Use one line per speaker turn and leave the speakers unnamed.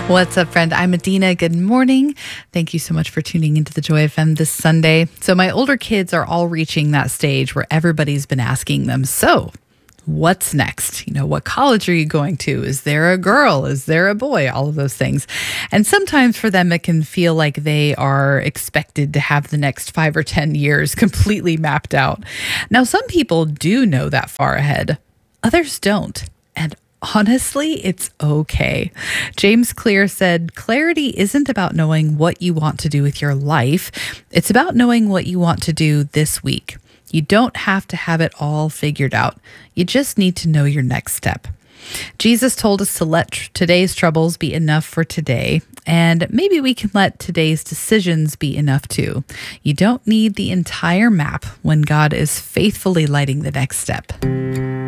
What's up, friend? I'm Adina. Good morning. Thank you so much for tuning into the Joy FM this Sunday. So my older kids are all reaching that stage where everybody's been asking them, so what's next? What college are you going to? Is there a girl? Is there a boy? All of those things. And sometimes for them, it can feel like they are expected to have the next 5 or 10 years completely mapped out. Now, some people do know that far ahead. Others don't. And honestly, it's okay. James Clear said, clarity isn't about knowing what you want to do with your life. It's about knowing what you want to do this week. You don't have to have it all figured out. You just need to know your next step. Jesus told us to let today's troubles be enough for today, and maybe we can let today's decisions be enough too. You don't need the entire map when God is faithfully lighting the next step.